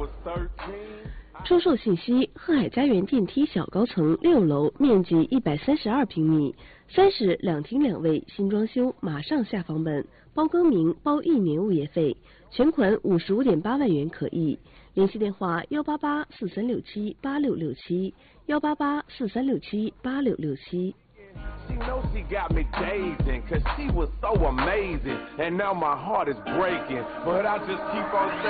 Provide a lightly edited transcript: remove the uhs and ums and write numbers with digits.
出售信息：鹤海家园电梯小高层6楼，面积132平米，3室2厅2卫，新装修，马上下房本，包更名，包1年物业费，全款55.8万元可以。联系电话18843678667，18843678667。 She knows she got me dazing, cause she was so amazing, and now my heart is breaking, but I just keep on saying